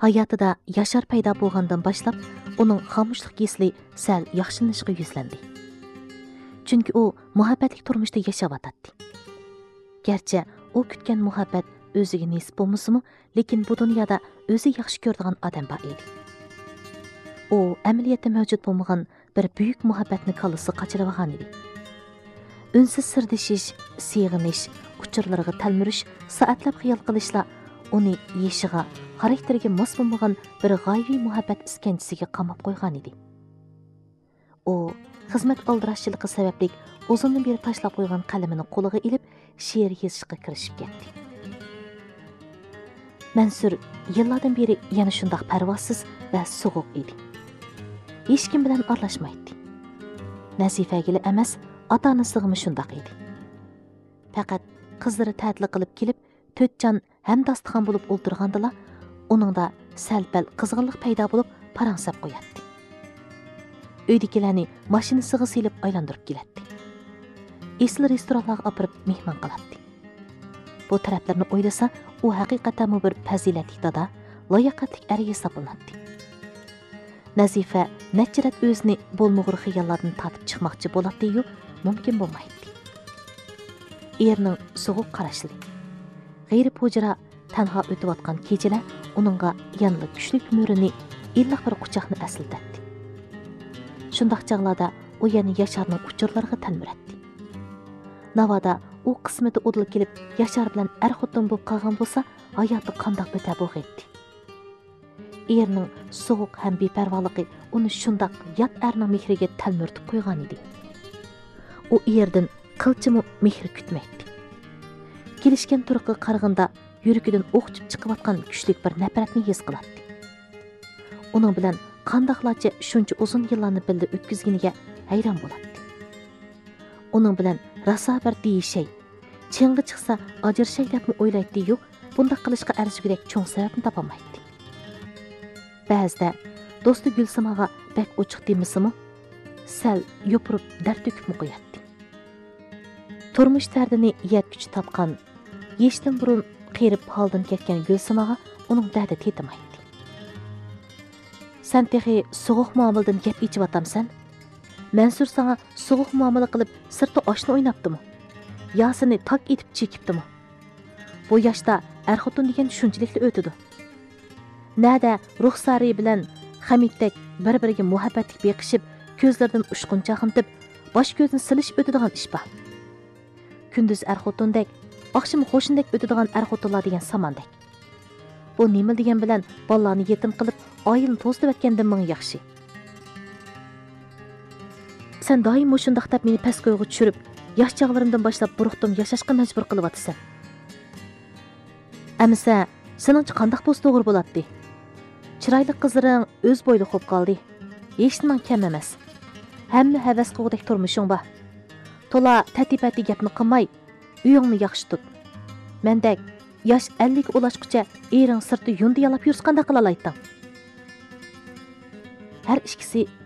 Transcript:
Hayotida Yashar paydo bo'lgandan boshlab, uning xomishlik hisli sal yaxshilanishga yuzlandi. Chunki u muhabbatli turmushda yashayotdi. Garchi u kutgan muhabbat o'ziga nisb bo'lmasa-mu, lekin bu dunyoda o'zi yaxshi ko'radigan odam bor edi. U amaliyotda mavjud bo'lmagan bir buyuk muhabbatni kallasi qochirib olgan edi. Unsiz sirdishish, sig'inish, uchurlarga talmurish, soatlab xiyol qilishlar uni yeshiga, xarakteriga mos bo'lmagan bir g'oyaviy muhabbat iskanchisiga qamab qo'ygan edi. U xizmat aldirashchiligi sababli uzundan beri tashlab qo'ygan qalamini qo'liga ilib, she'r yozishga kirishib ketdi. Mansur yillardan beri yana shundoq parvosiz va so'g'uq edi. Hech kim bilan aralashmaydi. Nazifaga emas, ota-onasiga shundoq edi. Faqat qizlari ta'til qilib kelib, to'tjon ham dasturxon bo'lib o'ltirgandala, uningda sal-pal qizg'inlik paydo bo'lib, parangsab qo'yadi. Uydagilarni mashinasiga silib aylantirib keladi. Esli restoranlarga opirib mehmon qiladi. Bu taraflarni o'ylasa, u haqiqatan bir fazilatli dada, loyaqatli er hisoblanadi. Nazifa nechirat o'zini bo'lmag'ur xiyollardan tatib chiqmoqchi bo'ladi-yu, mumkin bo'lmaydi. Erning so'g'uq qarashli, g'ayri pujra tanho o'tayotgan kechalar uningga yanada kuchli murini, illiq bir quchoqni aslatdi. Shundaq chog'larda u yana Yasharning uchurlariga tanmiradi. Navoda u qismati o'dil kelib, Yashar bilan er-xotin bo'lib qolgan bo'lsa, hayoti qandoq o'ta bo'g'aydi. Erning so'g'uq ham beparvoligi uni shundoq yot erning mehriga talmirtib qo'ygan edi. U erdan qilchimi mehr kutmaydi. Kelishgan turqi qarg'inda yuragidan o'qchib chiqayotgan kuchli bir nafratni his qiladi. Uning bilan qandoqlarcha shuncha uzun yillarni birga o'tkazganiga hayron bo'ladi. Uning bilan raso bir deyishay, chingi chiqsa ajrshay deb o'ylaydi-yu, bunda qilishga arzigidek cho'ng sababni topolmaydi. Ba'zida do'sti Gulsamaga bak ochiq demisimi, sal yopirib dard to'kib qo'yadi. Turmush dardini yet kuch topgan, yeshdan burun qirib holdan ketgan Gulsamaga uning dardi tetmaydi. Sen texi so'g'uq muomaladan gap ichiyotamsan? Mansur sana so'g'uq muomala qilib sirtda oshni o'ynabdimi? Yo seni tak etib chekibdimi? Bu yoshda er-xotin degan shunchalik o'tidi. Nada ruxsari bilan Hamiddek bir-biriga muhabbatlik beqishib, ko'zlaridan ushqun chaqimtib, bosh ko'zni silishib o'tadigan ish bor. Kunduz er-xotindek, oqshom qo'shindek o'tadigan er-xotinlar degan samandek. Bu nima degan bilan bolalarni yetim qilib, oyilni to'zitib o'tgandan ming yaxshi. Sen doim shundaq deb meni pastgo'yga tushirib, yosh chog'larimdan boshlab buruqdim yashashga majbur qilyapsan. Amsa, seningcha qandoq bo'lsa to'g'ri bo'ladi? Chiroyli qizlaring o'z bo'yli qo'p qoldi. Hech nima kam emas. Hamma havas qilgudek turmushing bor. To'la tatipati gapni qilmay, uyingni yaxshi tut. Mendek yosh 50 ga ulashguncha ering sirti yundi yalab yursa qanday qila olaysan? Har ikkisi